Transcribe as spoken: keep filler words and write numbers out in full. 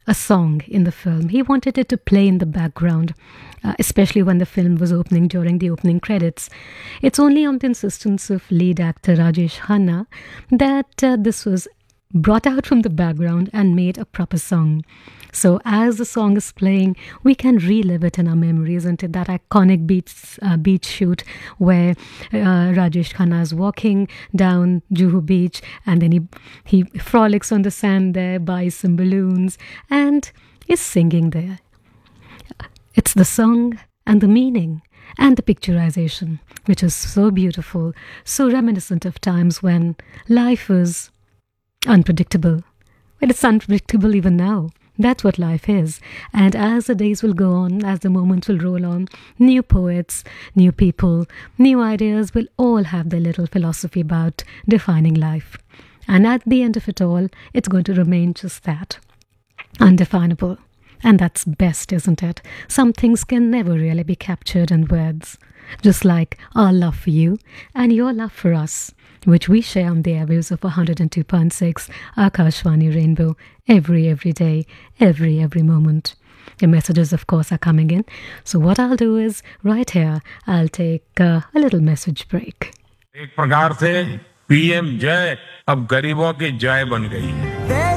a song in the film. He wanted it to play in the background, uh, especially when the film was opening during the opening credits. It's only on the insistence of lead actor Rajesh Khanna that uh, this was brought out from the background and made a proper song. So as the song is playing, we can relive it in our memories into that iconic beach, uh, beach shoot where uh, Rajesh Khanna is walking down Juhu Beach, and then he, he frolics on the sand there, buys some balloons, and is singing there. It's the song and the meaning and the picturization, which is so beautiful, so reminiscent of times when life was unpredictable. Well, it's unpredictable even now. That's what life is. And as the days will go on, as the moments will roll on, new poets, new people, new ideas will all have their little philosophy about defining life. And at the end of it all, it's going to remain just that, undefinable. And that's best, isn't it? Some things can never really be captured in words. Just like our love for you and your love for us, which we share on the airwaves of one hundred two point six Akashvani Rainbow every, every day, every, every moment. The messages, of course, are coming in. So what I'll do is, right here, I'll take uh, a little message break. एक प्रकार से PM जय अब गरीबों की जय बन गई है।